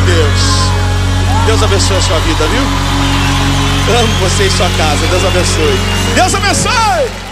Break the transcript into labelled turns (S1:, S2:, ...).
S1: Deus. Deus abençoe a sua vida, viu? Amo você e sua casa. Deus abençoe. Deus abençoe.